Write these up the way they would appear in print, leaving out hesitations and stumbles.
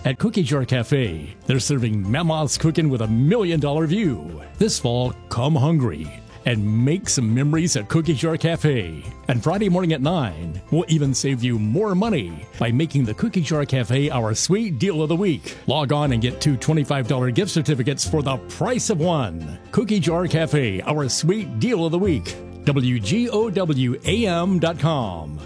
At Cookie Jar Cafe, they're serving Mammoth's Cooking with a $1 million view. This fall, come hungry and make some memories at Cookie Jar Cafe. And Friday morning at 9, we'll even save you more money by making the Cookie Jar Cafe our sweet deal of the week. Log on and get 2 $25 gift certificates for the price of one. Cookie Jar Cafe, our sweet deal of the week. WGOWAM.com.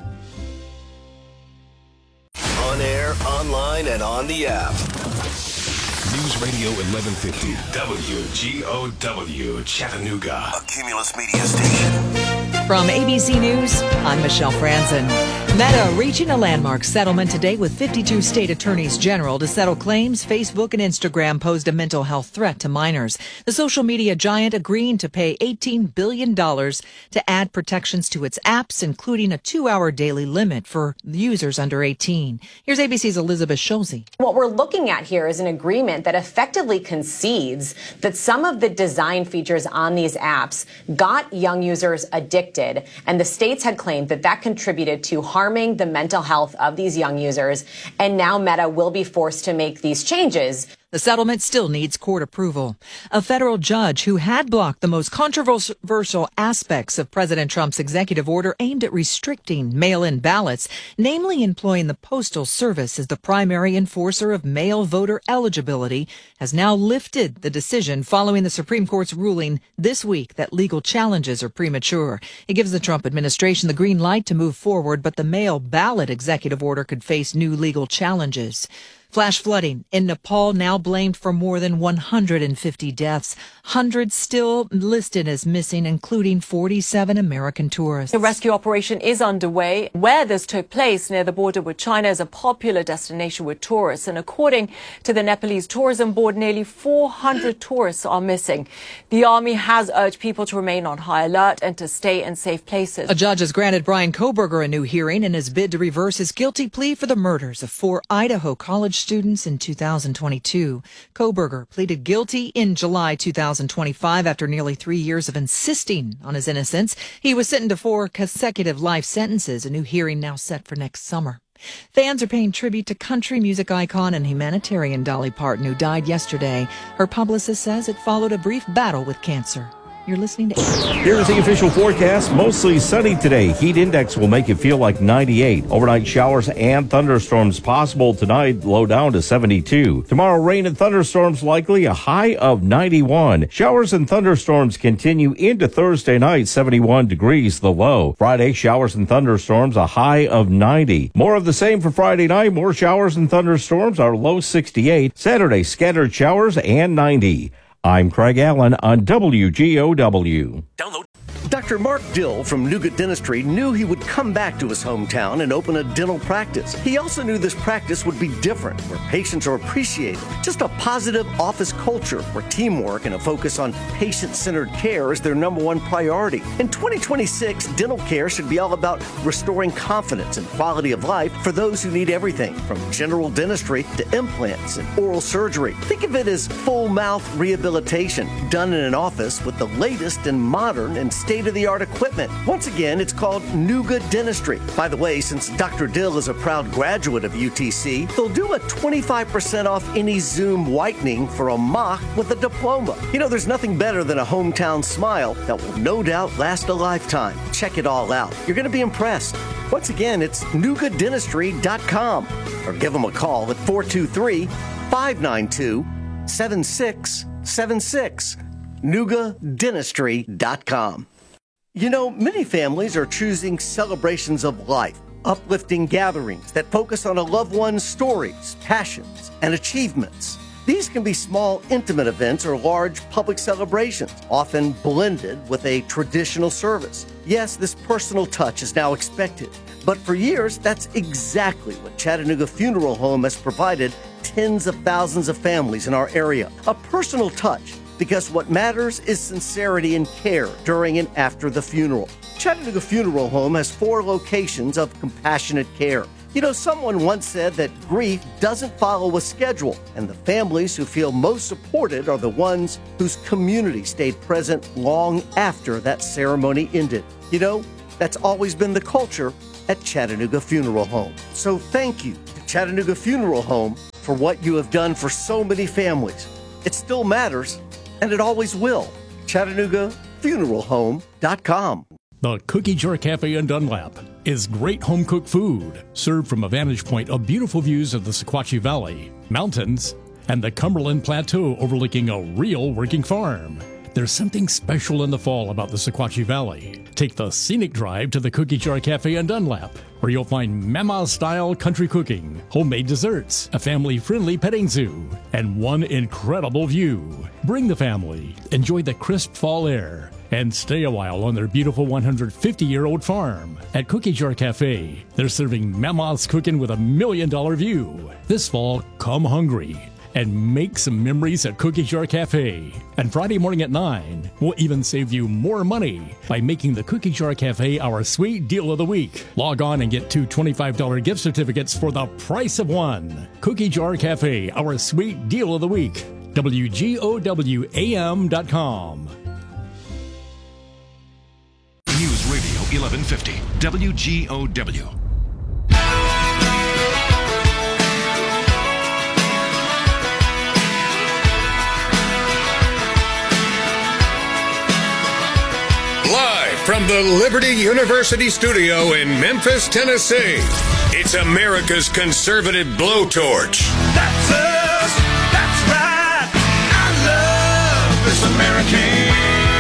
On air, online, and on the app. News Radio 1150 WGOW Chattanooga. A Cumulus Media Station. From ABC News, I'm Michelle Franzen. Meta reaching a landmark settlement today with 52 state attorneys general to settle claims Facebook and Instagram posed a mental health threat to minors. The social media giant agreeing to pay $18 billion to add protections to its apps, including a 2-hour daily limit for users under 18. Here's ABC's Elizabeth Schulze. What we're looking at here is an agreement that effectively concedes that some of the design features on these apps got young users addicted, and the states had claimed that that contributed to harming the mental health of these young users, and now Meta will be forced to make these changes. The settlement still needs court approval. A federal judge who had blocked the most controversial aspects of President Trump's executive order aimed at restricting mail-in ballots, namely employing the Postal Service as the primary enforcer of mail voter eligibility, has now lifted the decision following the Supreme Court's ruling this week that legal challenges are premature. It gives the Trump administration the green light to move forward, but the mail ballot executive order could face new legal challenges. Flash flooding in Nepal now blamed for more than 150 deaths. Hundreds still listed as missing, including 47 American tourists. The rescue operation is underway. Where this took place, near the border with China, is a popular destination with tourists. And according to the Nepalese Tourism Board, nearly 400 tourists are missing. The army has urged people to remain on high alert and to stay in safe places. A judge has granted Brian Kohberger a new hearing in his bid to reverse his guilty plea for the murders of 4 Idaho college students in 2022. Kohberger pleaded guilty in July 2025 after nearly 3 years of insisting on his innocence. He was sentenced to 4 consecutive life sentences, a new hearing now set for next summer. Fans are paying tribute to country music icon and humanitarian Dolly Parton, who died yesterday. Her publicist says it followed a brief battle with cancer. You're listening to Here's the official forecast. Mostly sunny today. Heat index will make it feel like 98. Overnight showers and thunderstorms possible tonight. Low down to 72. Tomorrow, rain and thunderstorms likely. A high of 91. Showers and thunderstorms continue into Thursday night. 71 degrees the low. Friday, showers and thunderstorms. A high of 90. More of the same for Friday night. More showers and thunderstorms. Our low 68. Saturday, scattered showers and 90. I'm Craig Allen on WGOW. Download. Dr. Mark Dill from Nougat Dentistry knew he would come back to his hometown and open a dental practice. He also knew this practice would be different, where patients are appreciated. Just a positive office culture where teamwork and a focus on patient-centered care is their #1 priority. In 2026, dental care should be all about restoring confidence and quality of life for those who need everything from general dentistry to implants and oral surgery. Think of it as full mouth rehabilitation done in an office with the latest and modern and state-of-the-art equipment. Once again, it's called Nougat Dentistry. By the way, since Dr. Dill is a proud graduate of UTC, they'll do a 25% off any Zoom whitening for a mock with a diploma. You know, there's nothing better than a hometown smile that will no doubt last a lifetime. Check it all out. You're going to be impressed. Once again, it's nougatdentistry.com or give them a call at 423-592-7676. nougatdentistry.com. You know, many families are choosing celebrations of life, uplifting gatherings that focus on a loved one's stories, passions, and achievements. These can be small, intimate events or large public celebrations, often blended with a traditional service. Yes, this personal touch is now expected, but for years, that's exactly what Chattanooga Funeral Home has provided tens of thousands of families in our area. A personal touch, because what matters is sincerity and care during and after the funeral. Chattanooga Funeral Home has 4 locations of compassionate care. You know, someone once said that grief doesn't follow a schedule, and the families who feel most supported are the ones whose community stayed present long after that ceremony ended. You know, that's always been the culture at Chattanooga Funeral Home. So thank you to Chattanooga Funeral Home for what you have done for so many families. It still matters, and it always will. ChattanoogaFuneralHome.com. The Cookie Jar Cafe in Dunlap is great home-cooked food, served from a vantage point of beautiful views of the Sequatchie Valley, mountains, and the Cumberland Plateau overlooking a real working farm. There's something special in the fall about the Sequatchie Valley. Take the scenic drive to the Cookie Jar Cafe in Dunlap, where you'll find Mama-style country cooking, homemade desserts, a family-friendly petting zoo, and one incredible view. Bring the family, enjoy the crisp fall air, and stay a while on their beautiful 150-year-old farm. At Cookie Jar Cafe, they're serving Mama's cooking with $1 million view. This fall, come hungry and make some memories at Cookie Jar Cafe. And Friday morning at 9, we'll even save you more money by making the Cookie Jar Cafe our sweet deal of the week. Log on and get 2 $25 gift certificates for the price of one. Cookie Jar Cafe, our sweet deal of the week. WGOWAM.com. News Radio 1150, WGOW. Live from the Liberty University studio in Memphis, Tennessee, it's America's conservative blowtorch. That's us. That's right. I love this American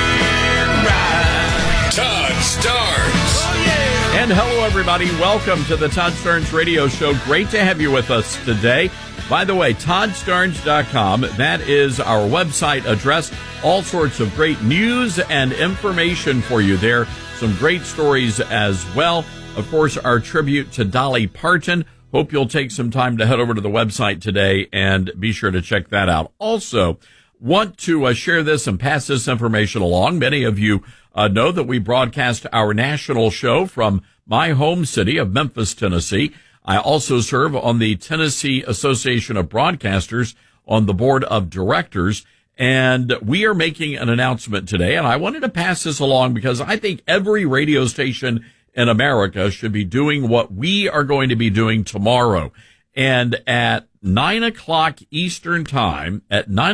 ride. Todd Starnes. Oh, yeah. And hello, everybody. Welcome to the Todd Starnes Radio Show. Great to have you with us today. By the way, ToddStarnes.com, that is our website address. All sorts of great news and information for you there. Some great stories as well. Of course, our tribute to Dolly Parton. Hope you'll take some time to head over to the website today and be sure to check that out. Also, want to share this and pass this information along. Many of you know that we broadcast our national show from my home city of Memphis, Tennessee. I also serve on the Tennessee Association of Broadcasters on the board of directors, and we are making an announcement today, and I wanted to pass this along because I think every radio station in America should be doing what we are going to be doing tomorrow. And at 9 o'clock Eastern time,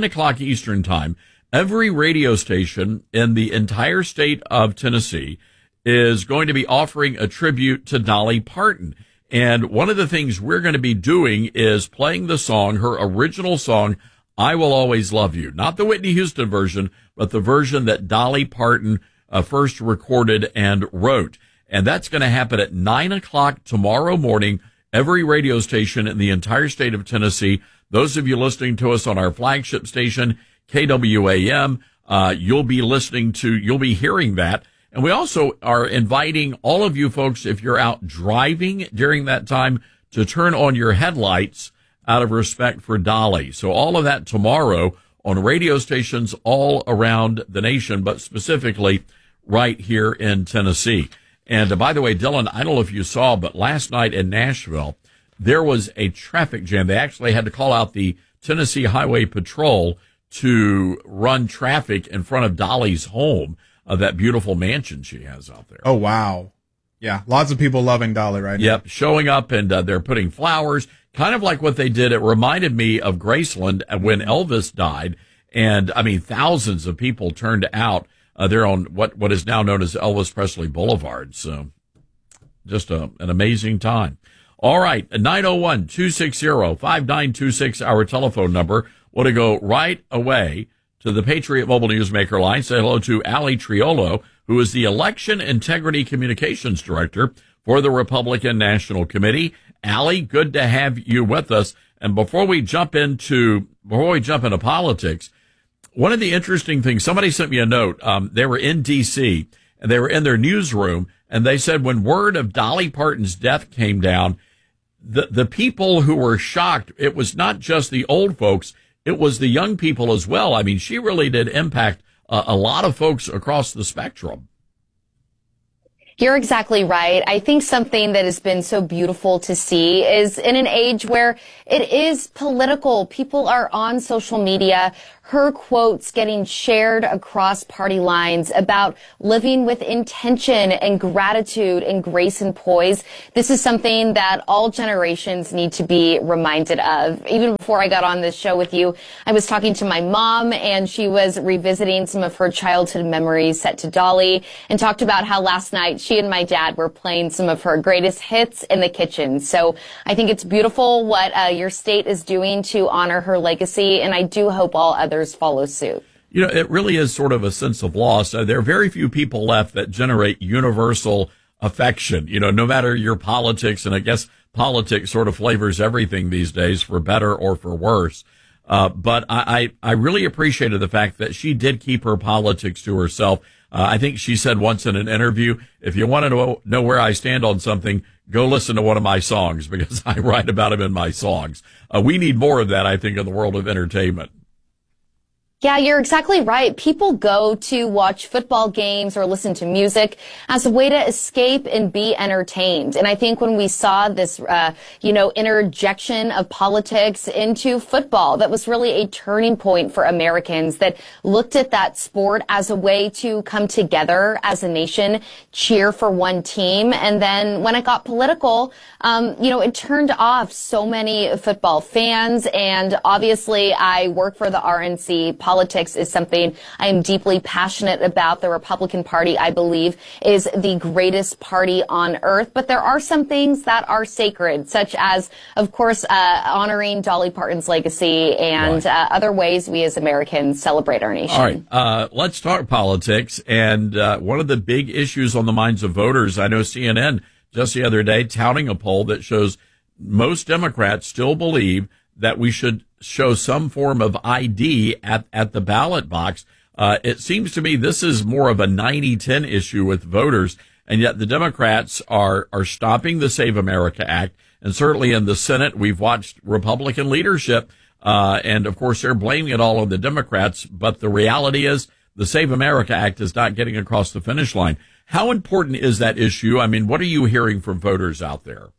every radio station in the entire state of Tennessee is going to be offering a tribute to Dolly Parton. And one of the things we're going to be doing is playing the song, her original song, I Will Always Love You. Not the Whitney Houston version, but the version that Dolly Parton first recorded and wrote. And that's going to happen at 9 o'clock tomorrow morning, every radio station in the entire state of Tennessee. Those of you listening to us on our flagship station, KWAM, you'll be hearing that. And we also are inviting all of you folks, if you're out driving during that time, to turn on your headlights out of respect for Dolly. So all of that tomorrow on radio stations all around the nation, but specifically right here in Tennessee. And by the way, Dylan, I don't know if you saw, but last night in Nashville, there was a traffic jam. They actually had to call out the Tennessee Highway Patrol to run traffic in front of Dolly's home. That beautiful mansion she has out there. Oh, wow. Yeah, lots of people loving Dolly right now. Yep, showing up, and they're putting flowers, kind of like what they did. It reminded me of Graceland when Elvis died, and, I mean, thousands of people turned out there on what is now known as Elvis Presley Boulevard. So just an amazing time. All right, 901-260-5926, our telephone number. Want to go right away to the Patriot Mobile Newsmaker line. Say hello to Allie Triolo, who is the Election Integrity Communications Director for the Republican National Committee. Allie, good to have you with us. And before we jump into politics, one of the interesting things, somebody sent me a note. They were in D.C., and they were in their newsroom, and they said when word of Dolly Parton's death came down, the people who were shocked, it was not just the old folks, it was the young people as well. I mean, she really did impact a lot of folks across the spectrum. You're exactly right. I think something that has been so beautiful to see is in an age where it is political. People are on social media, her quotes getting shared across party lines about living with intention and gratitude and grace and poise. This is something that all generations need to be reminded of. Even before I got on this show with you, I was talking to my mom, and she was revisiting some of her childhood memories set to Dolly, and talked about how last night she and my dad were playing some of her greatest hits in the kitchen. So I think it's beautiful what your state is doing to honor her legacy, and I do hope all others follow suit. You know, it really is sort of a sense of loss. There are very few people left that generate universal affection, you know, no matter your politics. And I guess politics sort of flavors everything these days, for better or for worse. But I really appreciated the fact that she did keep her politics to herself. I think she said once in an interview, if you want to know where I stand on something, go listen to one of my songs, because I write about them in my songs. We need more of that, I think, in the world of entertainment. Yeah, you're exactly right. People go to watch football games or listen to music as a way to escape and be entertained. And I think when we saw this, interjection of politics into football, that was really a turning point for Americans that looked at that sport as a way to come together as a nation, cheer for one team. And then when it got political, it turned off so many football fans. And obviously I work for the RNC. Politics is something I am deeply passionate about. The Republican Party, I believe, is the greatest party on earth. But there are some things that are sacred, such as, of course, honoring Dolly Parton's legacy and other ways we as Americans celebrate our nation. All right. Let's talk politics. And one of the big issues on the minds of voters, I know CNN just the other day touting a poll that shows most Democrats still believe that we should show some form of ID at the ballot box. It seems to me this is more of a 90-10 issue with voters, and yet the Democrats are stopping the Save America Act. And certainly in the Senate, we've watched Republican leadership, and of course they're blaming it all on the Democrats. But the reality is the Save America Act is not getting across the finish line. How important is that issue? I mean, what are you hearing from voters out there?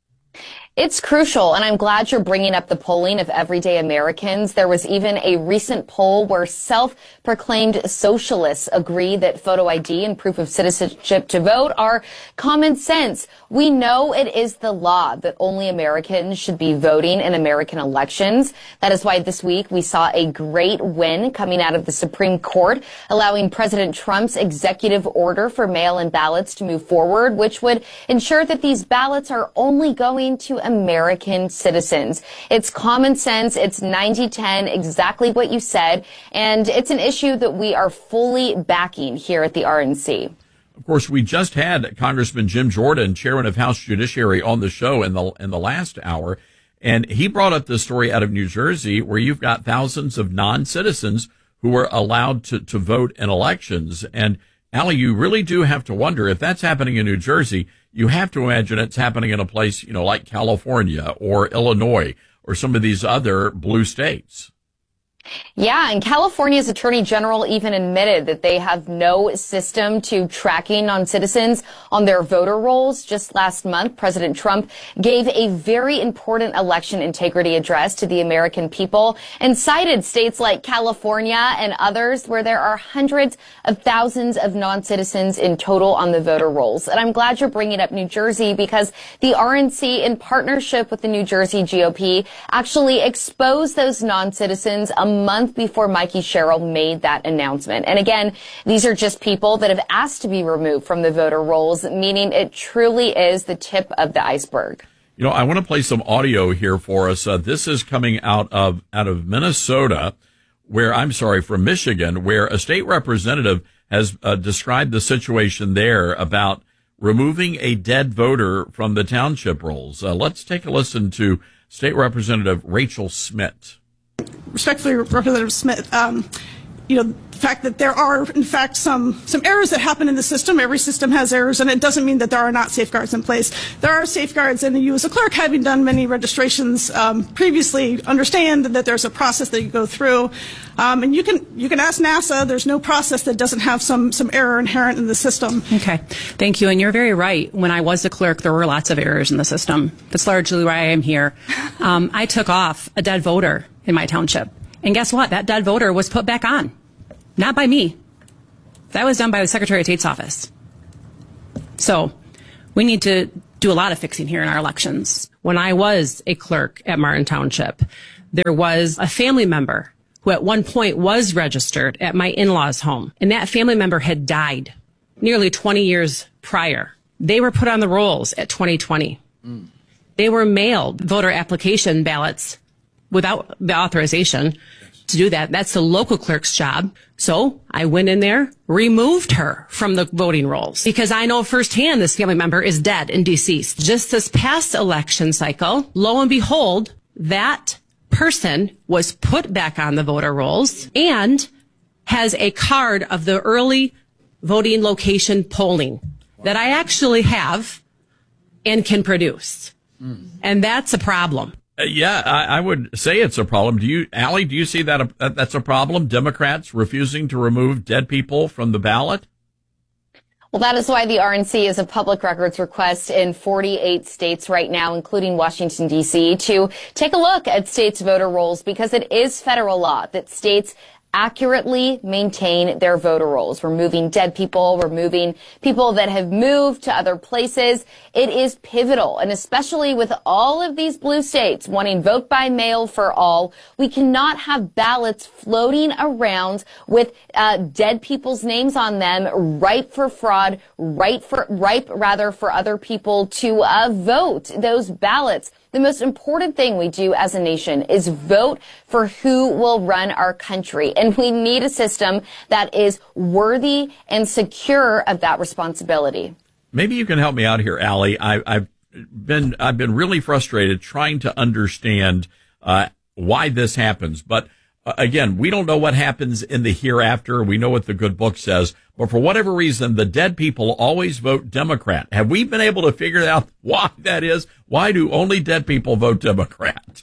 It's crucial, and I'm glad you're bringing up the polling of everyday Americans. There was even a recent poll where self-proclaimed socialists agree that photo ID and proof of citizenship to vote are common sense. We know it is the law that only Americans should be voting in American elections. That is why this week we saw a great win coming out of the Supreme Court, allowing President Trump's executive order for mail-in ballots to move forward, which would ensure that these ballots are only going to American citizens. It's common sense. It's 90-10, exactly what you said. And it's an issue that we are fully backing here at the RNC. Of course, we just had Congressman Jim Jordan, chairman of House Judiciary, on the show in the last hour. And he brought up the story out of New Jersey where you've got thousands of non-citizens who are allowed to vote in elections. And Allie, you really do have to wonder if that's happening in New Jersey. You have to imagine it's happening in a place, like California or Illinois or some of these other blue states. Yeah, and California's Attorney General even admitted that they have no system to tracking non-citizens on their voter rolls. Just last month, President Trump gave a very important election integrity address to the American people and cited states like California and others where there are hundreds of thousands of non-citizens in total on the voter rolls. And I'm glad you're bringing up New Jersey because the RNC, in partnership with the New Jersey GOP, actually exposed those non-citizens a month before Mikey Sherrill made that announcement. And again, these are just people that have asked to be removed from the voter rolls, meaning it truly is the tip of the iceberg. I want to play some audio here for us. This is coming out of Minnesota, from Michigan, where a state representative has described the situation there about removing a dead voter from the township rolls. Let's take a listen to State Representative Rachel Smith. Respectfully, Representative Smith, the fact that there are, in fact, some errors that happen in the system. Every system has errors, and it doesn't mean that there are not safeguards in place. There are safeguards, and you as a clerk, having done many registrations previously, understand that there's a process that you go through. And you can ask NASA. There's no process that doesn't have some error inherent in the system. Okay. Thank you. And you're very right. When I was a clerk, there were lots of errors in the system. That's largely why I am here. I took off a dead voter in my township. And guess what? That dead voter was put back on. Not by me. That was done by the Secretary of State's office. So we need to do a lot of fixing here in our elections. When I was a clerk at Martin Township, there was a family member who at one point was registered at my in-laws' home. And that family member had died nearly 20 years prior. They were put on the rolls at 2020. They were mailed voter application ballots without the authorization to do that. That's the local clerk's job. So I went in there, removed her from the voting rolls because I know firsthand this family member is dead and deceased. Just this past election cycle, lo and behold, that person was put back on the voter rolls and has a card of the early voting location polling that I actually have and can produce. And that's a problem. Yeah, I would say it's a problem. Allie, do you see that that's a problem? Democrats refusing to remove dead people from the ballot? Well, that is why the RNC is a public records request in 48 states right now, including Washington, D.C., to take a look at states' voter rolls because it is federal law that states accurately maintain their voter rolls, removing dead people, removing people that have moved to other places. It is pivotal, and especially with all of these blue states wanting vote by mail for all, we cannot have ballots floating around with dead people's names on them, ripe for fraud, ripe for other people to vote those ballots. The most important thing we do as a nation is vote for who will run our country. And we need a system that is worthy and secure of that responsibility. Maybe you can help me out here, Allie. I've been really frustrated trying to understand why this happens. But again, we don't know what happens in the hereafter. We know what the good book says. But for whatever reason, the dead people always vote Democrat. Have we been able to figure out why that is? Why do only dead people vote Democrat?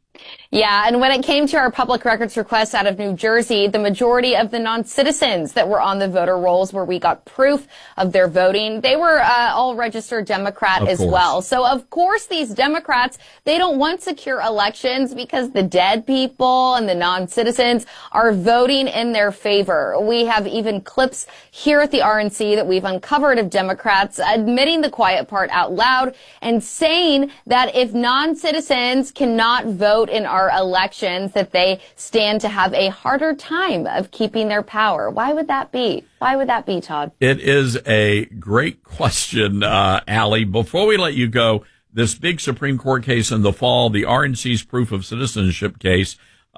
Yeah, and when it came to our public records request out of New Jersey, the majority of the non-citizens that were on the voter rolls where we got proof of their voting, they were all registered Democrat as well. So, of course, these Democrats, they don't want secure elections because the dead people and the non-citizens are voting in their favor. We have even clips here at the RNC that we've uncovered of Democrats admitting the quiet part out loud and saying that if non-citizens cannot vote in our elections, that they stand to have a harder time of keeping their power. Why would that be? Why would that be, Todd? It is a great question, Allie. Before we let you go, this big Supreme Court case in the fall, the RNC's proof of citizenship case,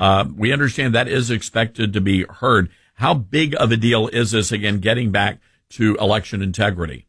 we understand that is expected to be heard. How big of a deal is this, again, getting back to election integrity?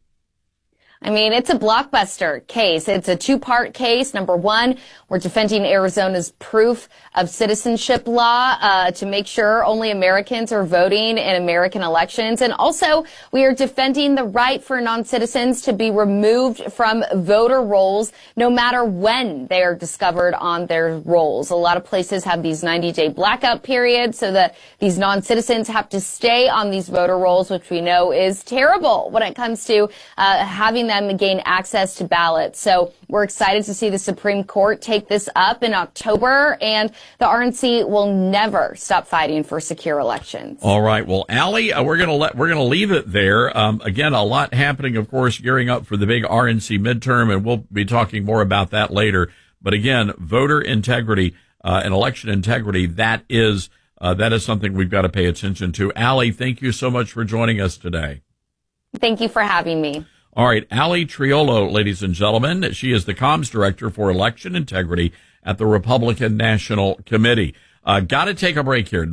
I mean, it's a blockbuster case. It's a two-part case. Number one, we're defending Arizona's proof of citizenship law to make sure only Americans are voting in American elections. And also, we are defending the right for non-citizens to be removed from voter rolls no matter when they are discovered on their rolls. A lot of places have these 90-day blackout periods so that these non-citizens have to stay on these voter rolls, which we know is terrible when it comes to having them gain access to ballots. So we're excited to see the Supreme Court take this up in October, and the RNC will never stop fighting for secure elections. All right. Well, Allie, we're gonna leave it there. Again, a lot happening, of course, gearing up for the big RNC midterm, and we'll be talking more about that later. But again, voter integrity and election integrity, that is something we've got to pay attention to. Allie, thank you so much for joining us today. Thank you for having me. All right, Allie Triolo, ladies and gentlemen. She is the comms director for election integrity at the Republican National Committee. Got to take a break here.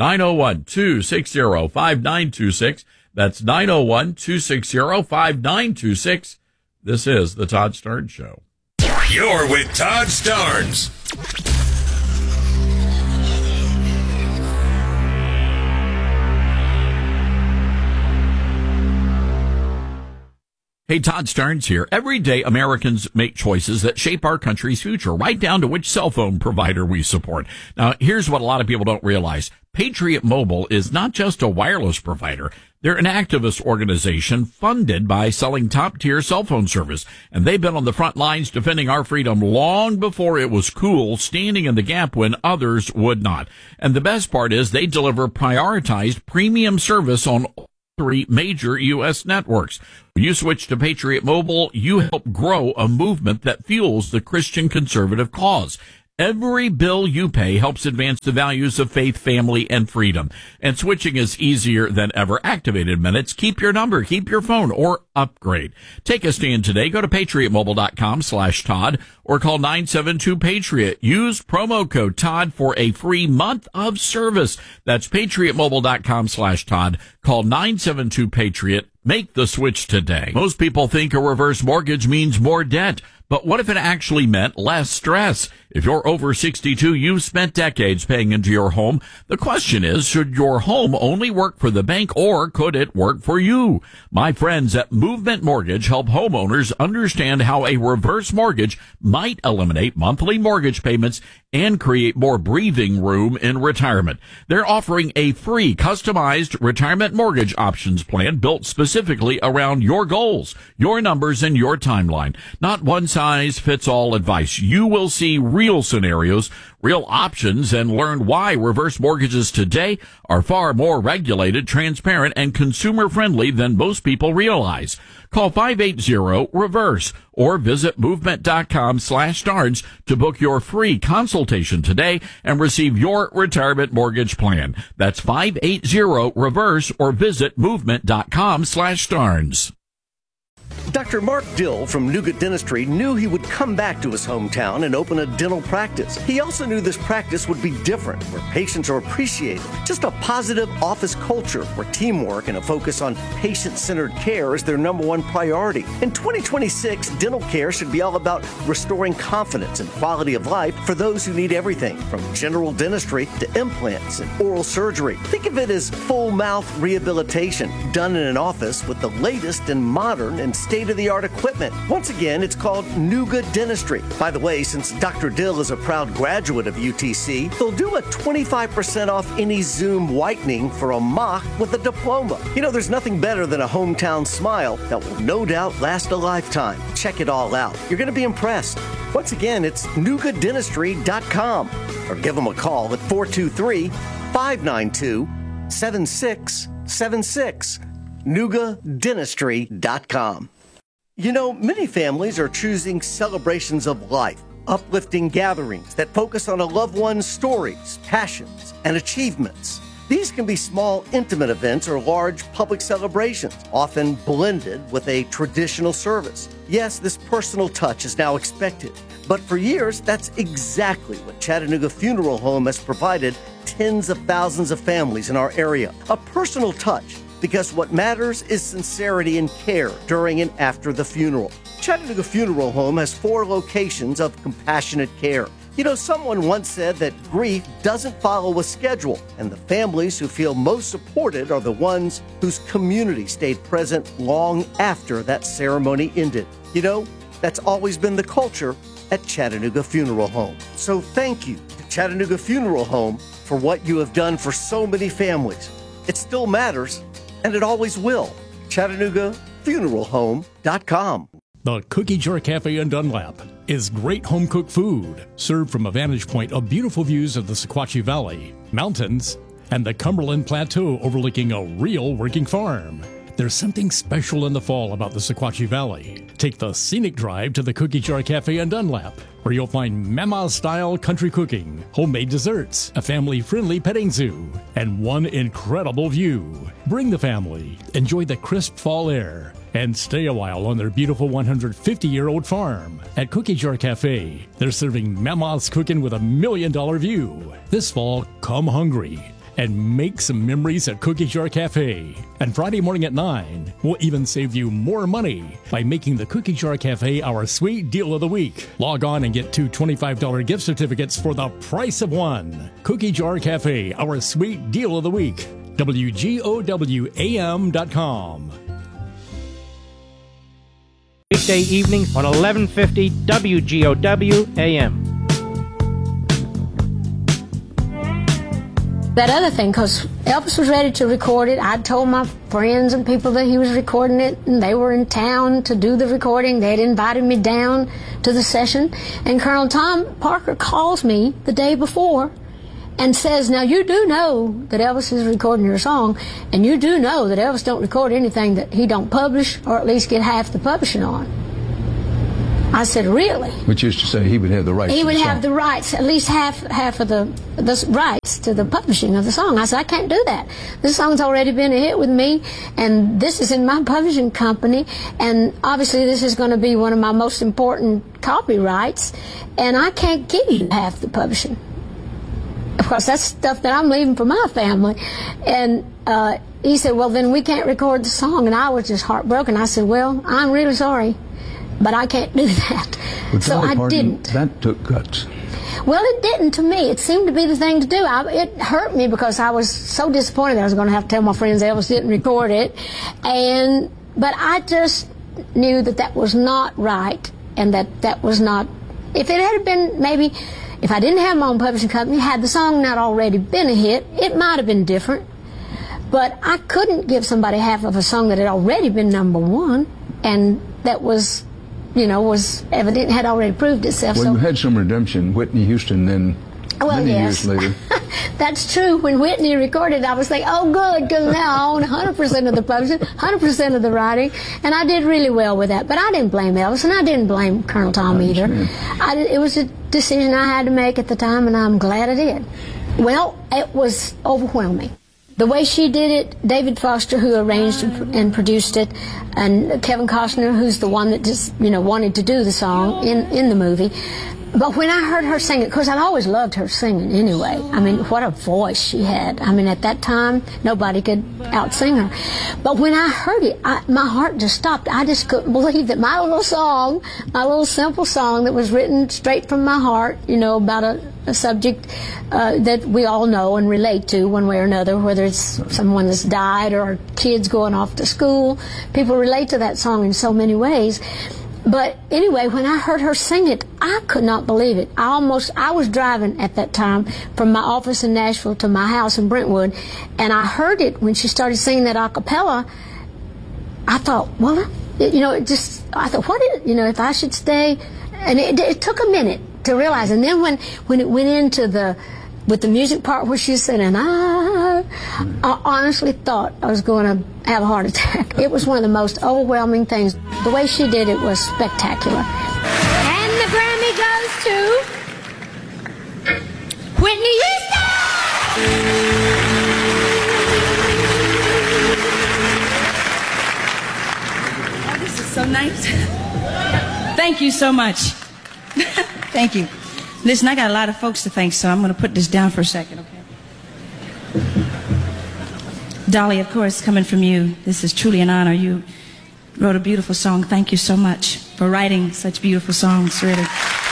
901-260-5926. That's 901-260-5926. This is the Todd Starnes Show. You're with Todd Starnes. Hey, Todd Starnes here. Every day, Americans make choices that shape our country's future, right down to which cell phone provider we support. Now, here's what a lot of people don't realize. Patriot Mobile is not just a wireless provider. They're an activist organization funded by selling top-tier cell phone service. And they've been on the front lines defending our freedom long before it was cool, standing in the gap when others would not. And the best part is they deliver prioritized premium service on 3 major U.S. networks. When you switch to Patriot Mobile, you help grow a movement that fuels the Christian conservative cause. Every bill you pay helps advance the values of faith, family, and freedom. And switching is easier than ever. Activated minutes. Keep your number, keep your phone, or upgrade. Take a stand today. Go to patriotmobile.com/Todd or call 972-PATRIOT. Use promo code Todd for a free month of service. That's patriotmobile.com/Todd. Call 972-PATRIOT. Make the switch today. Most people think a reverse mortgage means more debt. But what if it actually meant less stress? If you're over 62, you've spent decades paying into your home. The question is, should your home only work for the bank or could it work for you? My friends at Movement Mortgage help homeowners understand how a reverse mortgage might eliminate monthly mortgage payments and create more breathing room in retirement. They're offering a free customized retirement mortgage options plan built specifically around your goals, your numbers, and your timeline. Not one size fits all advice. You will see real scenarios, real options, and learn why reverse mortgages today are far more regulated, transparent, and consumer-friendly than most people realize. Call 580-REVERSE or visit movement.com/Starnes to book your free consultation today and receive your retirement mortgage plan. That's 580-REVERSE or visit movement.com/Starnes. Dr. Mark Dill from Nougat Dentistry knew he would come back to his hometown and open a dental practice. He also knew this practice would be different, where patients are appreciated. Just a positive office culture where teamwork and a focus on patient-centered care is their number one priority. In 2026, dental care should be all about restoring confidence and quality of life for those who need everything, from general dentistry to implants and oral surgery. Think of it as full mouth rehabilitation done in an office with the latest and modern and state-of-the-art equipment. Once again, it's called Nougat Dentistry. By the way, since Dr. Dill is a proud graduate of UTC, they'll do a 25% off any Zoom whitening for a mock with a diploma. You know, there's nothing better than a hometown smile that will no doubt last a lifetime. Check it all out. You're going to be impressed. Once again, it's nougatdentistry.com or give them a call at 423-592-7676. nougatdentistry.com. You know, many families are choosing celebrations of life, uplifting gatherings that focus on a loved one's stories, passions, and achievements. These can be small, intimate events or large public celebrations, often blended with a traditional service. Yes, this personal touch is now expected, but for years, that's exactly what Chattanooga Funeral Home has provided tens of thousands of families in our area. A personal touch, because what matters is sincerity and care during and after the funeral. Chattanooga Funeral Home has 4 locations of compassionate care. You know, someone once said that grief doesn't follow a schedule, and the families who feel most supported are the ones whose community stayed present long after that ceremony ended. You know, that's always been the culture at Chattanooga Funeral Home. So thank you to Chattanooga Funeral Home for what you have done for so many families. It still matters, and it always will. ChattanoogaFuneralHome.com. The Cookie Jar Cafe in Dunlap is great home-cooked food, served from a vantage point of beautiful views of the Sequatchie Valley, mountains, and the Cumberland Plateau overlooking a real working farm. There's something special in the fall about the Sequatchie Valley. Take the scenic drive to the Cookie Jar Cafe in Dunlap, where you'll find Mama-style country cooking, homemade desserts, a family-friendly petting zoo, and one incredible view. Bring the family, enjoy the crisp fall air, and stay a while on their beautiful 150-year-old farm. At Cookie Jar Cafe, they're serving Mama's cooking with $1 million view. This fall, come hungry and make some memories at Cookie Jar Cafe. And Friday morning at 9, we'll even save you more money by making the Cookie Jar Cafe our sweet deal of the week. Log on and get 2 $25 gift certificates for the price of one. Cookie Jar Cafe, our sweet deal of the week. WGOWAM.com. weekday evenings on 1150 WGOW AM. That other thing, because Elvis was ready to record it. I'd told my friends and people that he was recording it, and they were in town to do the recording. They had invited me down to the session, and Colonel Tom Parker calls me the day before and says, now you do know that Elvis is recording your song, and you do know that Elvis don't record anything that he don't publish, or at least get half the publishing on. I said, really? Which is to say he would have the rights. He would to the have song. the rights, at least half of the rights to the publishing of the song. I said, I can't do that. This song's already been a hit with me, and this is in my publishing company, and obviously this is going to be one of my most important copyrights, and I can't give you half the publishing. Of course, that's stuff that I'm leaving for my family. And he said, well, then we can't record the song, and I was just heartbroken. I said, well, I'm really sorry, but I can't do that. But so I Parton, didn't. That took guts. Well, it didn't to me. It seemed to be the thing to do. It hurt me because I was so disappointed that I was going to have to tell my friends Elvis didn't record it. But I just knew that that was not right, and that was not... If it had been maybe... If I didn't have my own publishing company, had the song not already been a hit, it might have been different. But I couldn't give somebody half of a song that had already been #1, and that was... was evident, had already proved itself. Well, so. You had some redemption. Whitney Houston then, many years later. That's true. When Whitney recorded, I was like, oh, good, because now I own 100% of the publishing, 100% of the writing, and I did really well with that. But I didn't blame Elvis, and I didn't blame Colonel Tom either. It was a decision I had to make at the time, and I'm glad I did. Well, it was overwhelming. The way she did it, David Foster, who arranged and produced it, and Kevin Costner, who's the one that just, wanted to do the song in the movie. But when I heard her sing it, because I'd always loved her singing anyway. I mean, what a voice she had. I mean, at that time, nobody could out-sing her. But when I heard it, my heart just stopped. I just couldn't believe that my little song, my little simple song that was written straight from my heart, about a subject that we all know and relate to one way or another, whether it's someone that's died or kids going off to school. People relate to that song in so many ways. But anyway, when I heard her sing it, I could not believe it. I was driving at that time from my office in Nashville to my house in Brentwood, and I heard it when she started singing that a cappella. I thought, well, I thought, what is, if I should stay? And it took a minute to realize. And then when it went into with the music part where she was singing, I honestly thought I was going to have a heart attack. It was one of the most overwhelming things. The way she did it was spectacular. And the Grammy goes to Whitney Houston! Oh, this is so nice. Thank you so much. Thank you. Listen, I got a lot of folks to thank, so I'm going to put this down for a second, okay? Dolly, of course, coming from you, this is truly an honor. You wrote a beautiful song. Thank you so much for writing such beautiful songs, really.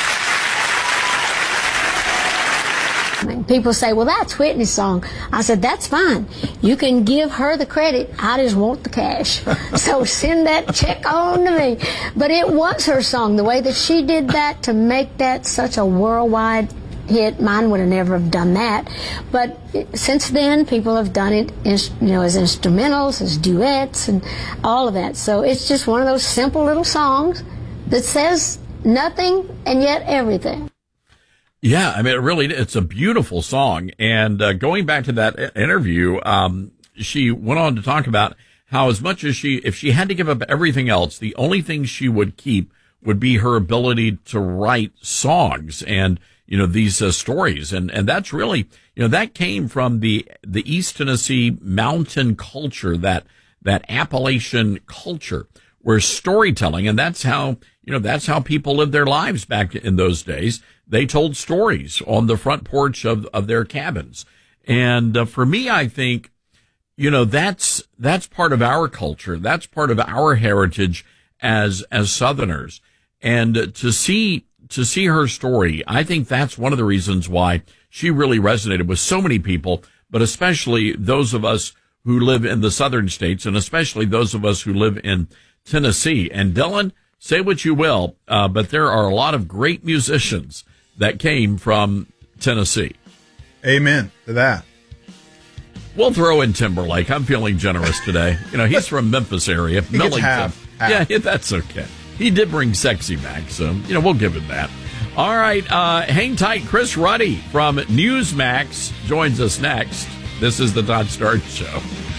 People say, well, that's Whitney's song. I said, that's fine. You can give her the credit. I just want the cash. So send that check on to me. But it was her song. The way that she did that to make that such a worldwide hit, mine would have never have done that. But since then, people have done it, as instrumentals, as duets, and all of that. So it's just one of those simple little songs that says nothing and yet everything. Yeah, I mean, it's a beautiful song. And going back to that interview, she went on to talk about how as much as if she had to give up everything else, the only thing she would keep would be her ability to write songs and, these stories. And that's really, that came from the East Tennessee mountain culture, that Appalachian culture where storytelling, and that's how people lived their lives back in those days. They told stories on the front porch of their cabins. And for me, I think, that's part of our culture. That's part of our heritage as Southerners. And to see her story, I think that's one of the reasons why she really resonated with so many people, but especially those of us who live in the southern states, and especially those of us who live in Tennessee. And Dylan, say what you will, but there are a lot of great musicians that came from Tennessee. Amen to that. We'll throw in Timberlake. I'm feeling generous today. He's from Memphis area. Millington. Half. Yeah, that's okay. He did bring sexy back, so, we'll give him that. All right, hang tight. Chris Ruddy from Newsmax joins us next. This is the Todd Starnes Show.